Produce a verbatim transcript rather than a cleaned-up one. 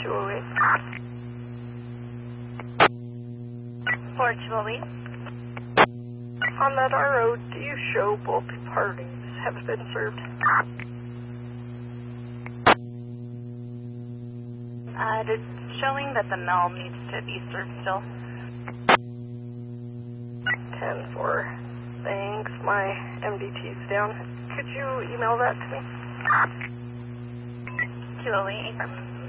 two oh eight. four two oh eight. On that R O, do you show both parties have been served? Uh, it is showing that the mail needs to be served still. ten four. Thanks. My M D T's down. Could you email that to me? two oh eight.